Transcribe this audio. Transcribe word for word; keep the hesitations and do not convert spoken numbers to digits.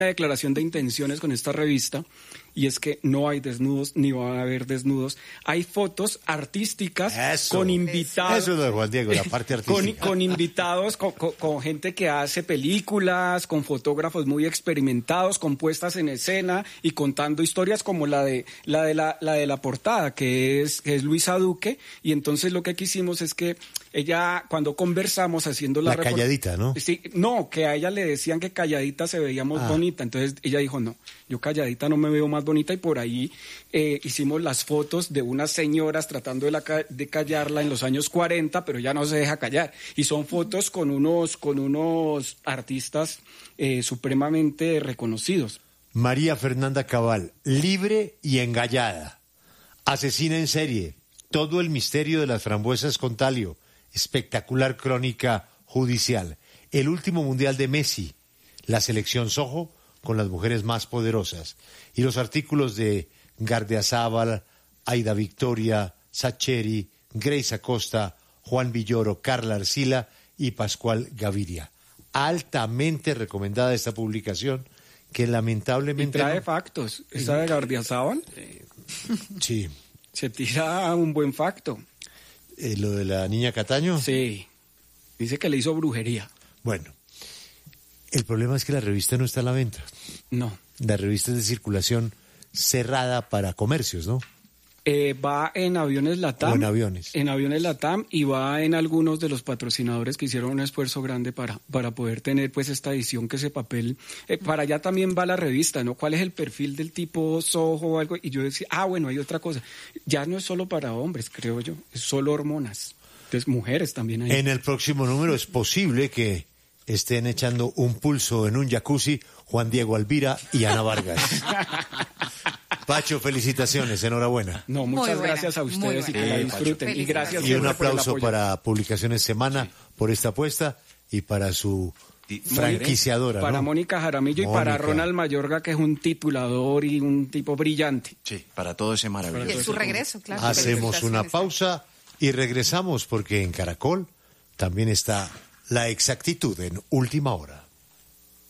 declaración de intenciones con esta revista, y es que no hay desnudos ni va a haber desnudos. Hay fotos artísticas eso, con invitados. Eso es lo de Juan Diego, la parte artística. Con, con invitados, con, con, con gente que hace películas, con fotógrafos muy experimentados, con puestas en escena y contando historias como la de la de la, la de la portada, que es, que es Luisa Duque. Y entonces lo que quisimos es que ella, cuando conversamos haciendo la... La report- calladita, ¿no? Sí, no, que a ella le decían que calladita se veía más ah. bonita. Entonces ella dijo, no, yo calladita no me veo más bonita, y por ahí eh, hicimos las fotos de unas señoras tratando de, la, de callarla en los años cuarenta, pero ya no se deja callar. Y son fotos con unos, con unos artistas eh, supremamente reconocidos. María Fernanda Cabal, libre y engallada. Asesina en serie. Todo el misterio de las frambuesas con talio. Espectacular crónica judicial. El último mundial de Messi. La selección Soho con las mujeres más poderosas. Y los artículos de Gardiazabal, Aida Victoria, Sacheri, Grace Acosta, Juan Villoro, Carla Arcila y Pascual Gaviria. Altamente recomendada esta publicación, que lamentablemente... Y trae no... factos. ¿Esa de Gardiazabal? Sí. Se tira un buen facto. Eh, ¿Lo de la niña Cataño? Sí. Dice que le hizo brujería. Bueno, el problema es que la revista no está a la venta. No. La revista es de circulación cerrada para comercios, ¿no? Eh, va en Aviones Latam. O en aviones. En Aviones Latam, y va en algunos de los patrocinadores que hicieron un esfuerzo grande para, para poder tener pues esta edición, que ese papel. Eh, para allá también va la revista, ¿no? ¿Cuál es el perfil del tipo Soho o algo? Y yo decía, ah, bueno, hay otra cosa. Ya no es solo para hombres, creo yo. Es solo hormonas. Entonces, mujeres también hay. En el próximo número es posible que estén echando un pulso en un jacuzzi Juan Diego Alvira y Ana Vargas. Pacho, felicitaciones, enhorabuena. No, muchas gracias a ustedes y que la disfruten. Y gracias. Y un aplauso para Publicaciones Semana, sí, por esta apuesta, y para su franquiciadora, para ¿no? Mónica Jaramillo, Mónica. Y para Ronald Mayorga, que es un titulador y un tipo brillante. Sí, para todo ese maravilloso. Y es su regreso, claro. Hacemos una pausa y regresamos, porque en Caracol también está La Exactitud en Última Hora.